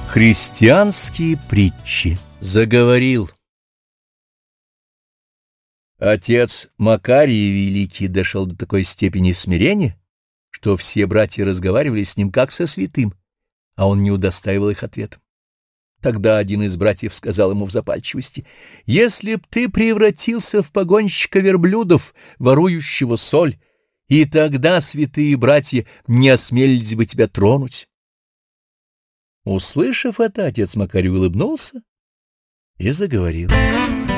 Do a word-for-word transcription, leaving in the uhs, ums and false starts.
Христианские притчи. Заговорил. Отец Макарий Великий дошел до такой степени смирения, что все братья разговаривали с ним как со святым, а он не удостаивал их ответом. Тогда один из братьев сказал ему в запальчивости: «Если б ты превратился в погонщика верблюдов, ворующего соль, и тогда святые братья не осмелились бы тебя тронуть». Услышав это, отец Макарий улыбнулся и заговорил.